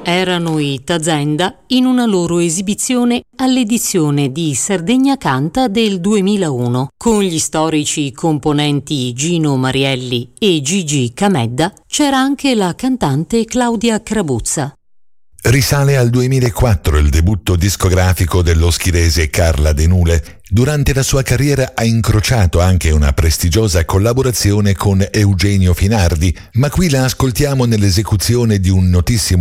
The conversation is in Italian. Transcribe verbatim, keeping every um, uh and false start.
Erano i Tazenda in una loro esibizione all'edizione di Sardegna Canta del duemilauno. Con gli storici componenti Gino Marielli e Gigi Camedda c'era anche la cantante Claudia Crabuzza. Risale al duemilaquattro il debutto discografico dello schirese Carla De Nule. Durante la sua carriera ha incrociato anche una prestigiosa collaborazione con Eugenio Finardi, ma qui la ascoltiamo nell'esecuzione di un notissimo